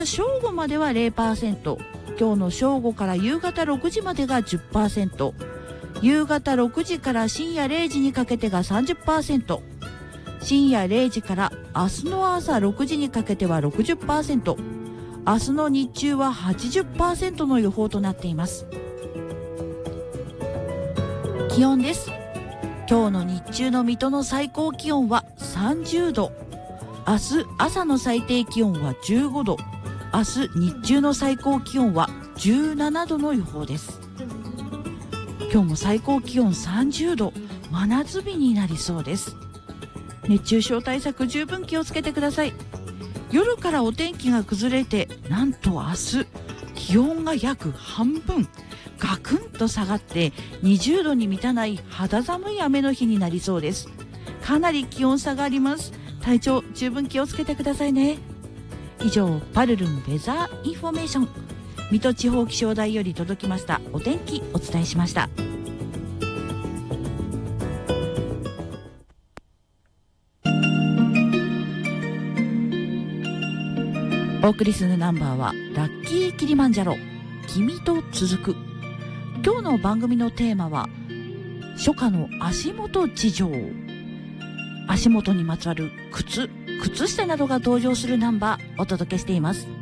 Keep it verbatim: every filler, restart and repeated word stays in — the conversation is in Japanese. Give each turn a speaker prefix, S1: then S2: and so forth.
S1: 正午までは ゼロパーセント、今日の正午から夕方ろくじまでが じゅっパーセント、夕方ろくじから深夜れいじにかけてが さんじゅっパーセント、深夜れいじから明日の朝ろくじにかけては ろくじゅっパーセント、明日の日中は はちじゅっパーセント の予報となっています。気温です。今日の日中の水戸の最高気温はさんじゅうど、明日朝の最低気温はじゅうごど、明日日中の最高気温はじゅうななどの予報です。今日も最高気温さんじゅうど、真夏日になりそうです。熱中症対策十分気をつけてください。夜からお天気が崩れて、なんと明日気温が約半分ガクンと下がってにじゅうどに満たない肌寒い雨の日になりそうです。かなり気温差があります。体調十分気をつけてくださいね。以上、パルルンウェザーインフォメーション、水戸地方気象台より届きましたお天気お伝えしました。お送りするナンバーはラッキーキリマンジャロ、君と続く。今日の番組のテーマは初夏の足元事情。足元にまつわる靴、靴下などが登場するナンバーお届けしています。